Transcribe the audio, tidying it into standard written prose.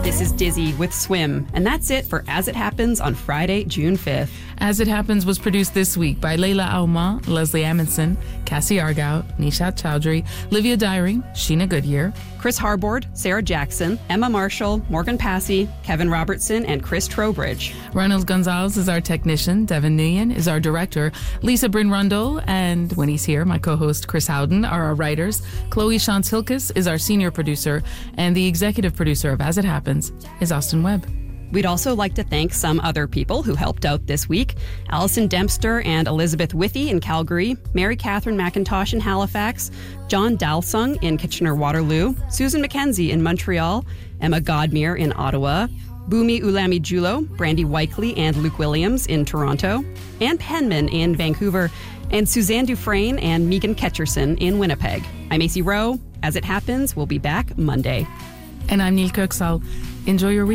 This is Dizzy with Swim, and that's it for As It Happens on Friday, June 5th. As It Happens was produced this week by Layla Auma, Leslie Amundsen, Cassie Argao, Nishat Chowdhury, Livia Dyring, Sheena Goodyear, Chris Harbord, Sarah Jackson, Emma Marshall, Morgan Passy, Kevin Robertson, and Chris Trowbridge. Reynolds Gonzalez is our technician, Devin Nguyen is our director, Lisa Bryn Rundle, and when he's here, my co-host Chris Howden are our writers, Chloe Shantz-Hilkes is our senior producer, and the executive producer of As It Happens is Austin Webb. We'd also like to thank some other people who helped out this week. Alison Dempster and Elizabeth Withy in Calgary, Mary Catherine McIntosh in Halifax, John Dalsung in Kitchener-Waterloo, Susan McKenzie in Montreal, Emma Godmere in Ottawa, Bumi Ulami-Julo, Brandy Weikley and Luke Williams in Toronto, Ann Penman in Vancouver, and Suzanne Dufresne and Megan Ketcherson in Winnipeg. I'm AC Rowe. As It Happens, we'll be back Monday. And I'm Neil Kirksall. Enjoy your week.